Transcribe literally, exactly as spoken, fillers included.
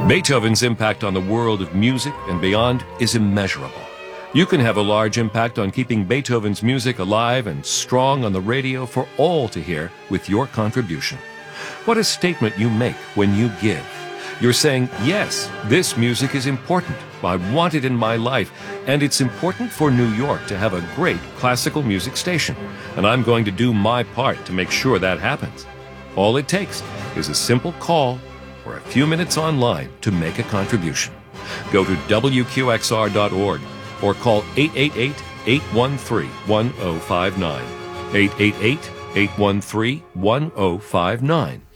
Beethoven's impact on the world of music and beyond is immeasurable. You can have a large impact on keeping Beethoven's music alive and strong on the radio for all to hear with your contribution. What a statement you make when you give. You're saying, yes, this music is important. I want it in my life, and it's important for New York to have a great classical music station, and I'm going to do my part to make sure that happens. All it takes is a simple call or a few minutes online to make a contribution. Go to W Q X R dot org or call eight eight eight, eight one three, one zero five nine. eight eight eight, eight one three, one zero five nine.